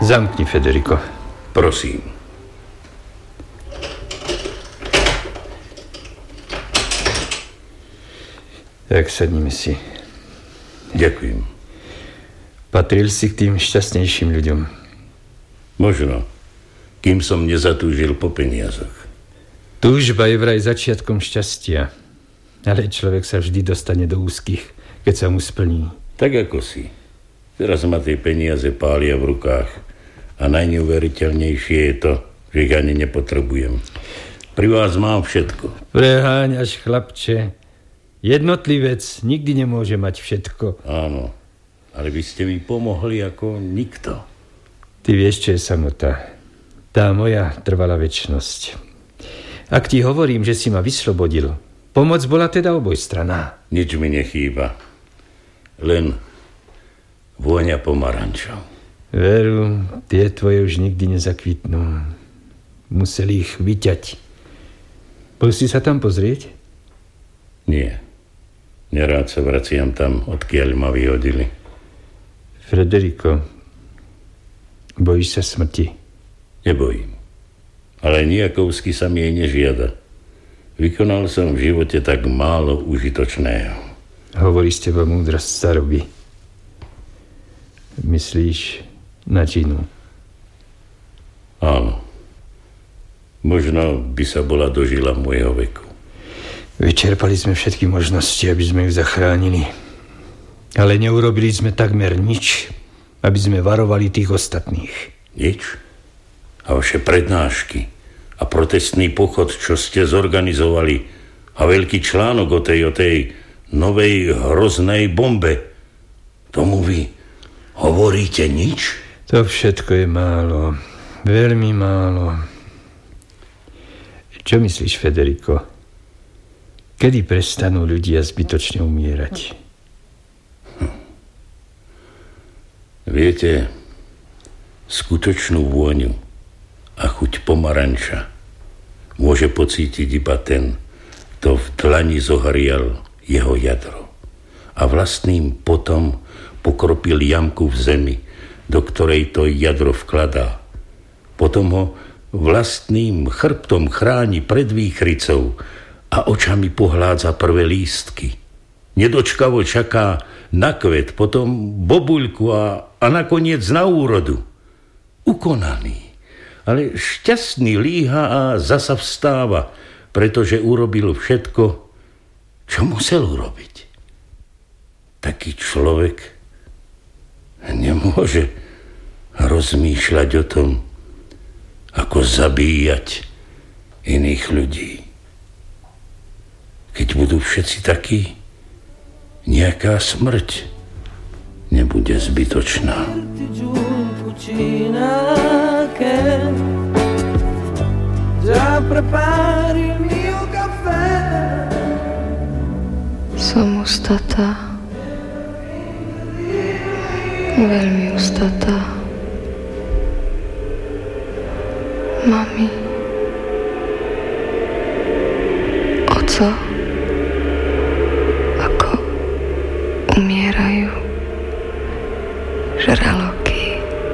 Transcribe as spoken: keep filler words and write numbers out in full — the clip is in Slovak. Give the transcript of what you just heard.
Zamkni, Federico. Prosím. Tak sadnime si. Ďakujem. Patril si k tým šťastnejším ľuďom? Možno, kým som nezatúžil po peniazoch. Túžba je vraj začiatkom šťastia. Ale človek sa vždy dostane do úzkých, keď sa mu splní. Tak ako si. Teraz ma tie peniaze pália v rukách. A najneuveriteľnejšie je to, že ich ani nepotrebujem. Pri vás mám všetko. Preháňaš, chlapče. Jednotlivec nikdy nemôže mať všetko. Áno, ale vy ste mi pomohli ako nikto. Ty vieš, čo je samota. Tá moja trvala večnosť. Ak ti hovorím, že si ma vyslobodil, pomoc bola teda obojstranná. Nič mi nechýba. Len vôňa pomarančov. Veru, tie tvoje už nikdy nezakvitnú. Museli ich vyťať. Bol si sa tam pozrieť? Nie. Nerád sa vraciam tam, odkiaľ ma vyhodili. Federico, bojíš sa smrti? Nebojím. Ale nejakovsky sa mi jej nežiada. Vykonal som v živote tak málo užitočného. Hovorí s teba múdrosť staroby. Myslíš na Ginu? Áno. Možno by sa bola dožila môjho veku. Vyčerpali sme všetky možnosti, aby sme ju zachránili. Ale neurobili sme takmer nič, aby sme varovali tých ostatných. Nič? A vaše prednášky a protestný pochod, čo ste zorganizovali, a veľký článok o tej, o tej novej hroznej bombe. Tomu vy hovoríte nič? To všetko je málo. Veľmi málo. Čo myslíš, Federico? Kedy prestanú ľudia zbytočne umierať? Hm. Viete, skutočnú vôňu a chuť pomaranča môže pocítiť iba ten, kto v dlani zohrial jeho jadro a vlastným potom pokropil jamku v zemi, do ktorej to jadro vkladá. Potom ho vlastným chrbtom chráni pred výchricou a očami pohládza prvé lístky. Nedočkavo čaká na kvet, potom bobuľku a, a nakoniec na úrodu. Ukonaný, ale šťastný líha a zasa vstáva, pretože urobil všetko, čo musel urobiť. Taký človek nemôže rozmýšľať o tom, ako zabíjať iných ľudí. Keď budú všetci takí, nejaká smrť nebude zbytočná. Som ustatá. Veľmi ustatá. Mami. Oco. Ako umierajú. Žralo.